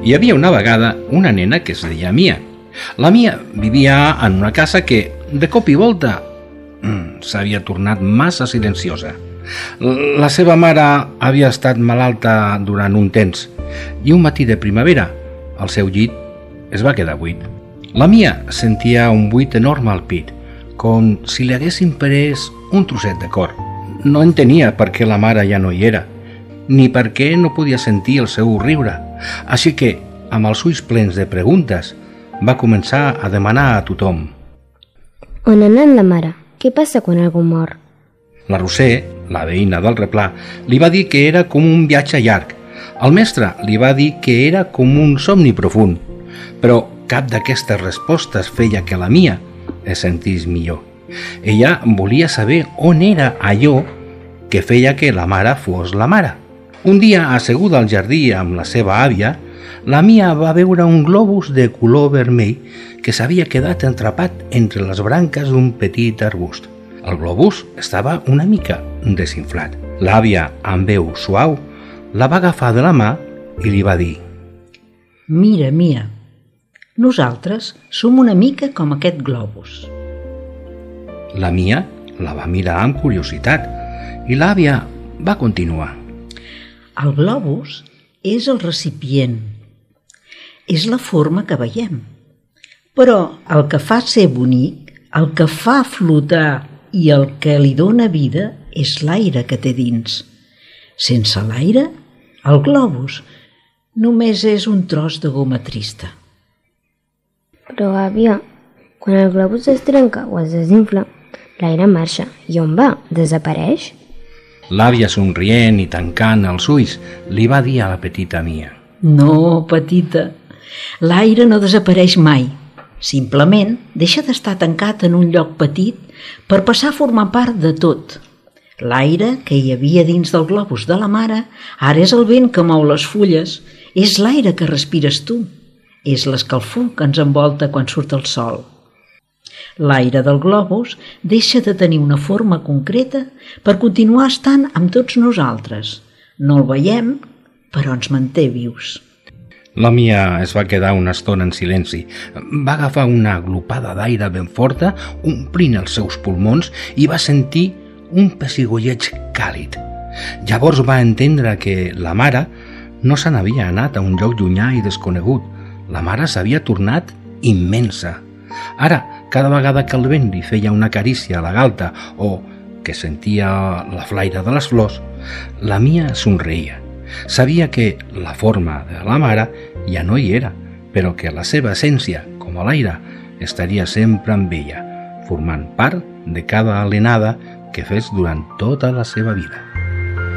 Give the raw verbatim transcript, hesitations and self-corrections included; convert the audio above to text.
Hi havia una vegada una nena que es deia Mia. La Mia vivia en una casa que, de cop i volta, s'havia tornat massa silenciosa. La seva mare havia estat malalta durant un temps i un matí de primavera el seu llit es va quedar buit. La Mia sentia un buit enorme al pit, com si li haguessin pres un trosset de cor. No entenia per què la mare ja no hi era, ni per què no podia sentir el seu riure. Així que, amb els ulls plens de preguntes, va començar a demanar a tothom: On ha anat la mare? Què passa quan algú mor? La Roser, la veïna del replà, li va dir que era com un viatge llarg. El mestre li va dir que era com un somni profund, però cap d'aquestes respostes feia que la Mia es sentís millor. Ella volia saber on era allò que feia que la mare fos la mare. Un dia, asseguda al jardí amb la seva àvia, la Mia va veure un globus de color vermell que s'havia quedat atrapat entre les branques d'un petit arbust. El globus estava una mica desinflat. L'àvia, amb veu suau, la va agafar de la mà i li va dir: Mira, Mia, nosaltres som una mica com aquest globus. La Mia la va mirar amb curiositat i l'àvia va continuar: El globus és el recipient, és la forma que veiem, però el que fa ser bonic, el que fa flotar i el que li dóna vida és l'aire que té dins. Sense l'aire, el globus només és un tros de goma trista. Però, àvia, quan el globus es trenca o es desinfla, l'aire marxa. I on va? Desapareix? L'àvia, somrient i tancant els ulls, li va dir a la petita Mia: No, petita, l'aire no desapareix mai. Simplement deixa d'estar tancat en un lloc petit per passar a formar part de tot. L'aire que hi havia dins del globus de la mare ara és el vent que mou les fulles, és l'aire que respires tu, és l'escalfor que ens envolta quan surt el sol. L'aire del globus deixa de tenir una forma concreta per continuar estant amb tots nosaltres. No el veiem, però ens manté vius. La Mia es va quedar una estona en silenci. Va agafar una glopada d'aire ben forta, omplint els seus pulmons, i va sentir un pessigolleig càlid. Llavors va entendre que la mare no se n'havia anat a un lloc llunyà i desconegut. La mare s'havia tornat immensa. Ara, cada vegada que el vent li feia una carícia a la galta o que sentia la flaire de les flors, la Mia somreia. Sabia que la forma de la mare ja no hi era, però que la seva essència, com a l'aire, estaria sempre amb ella, formant part de cada alenada que fes durant tota la seva vida.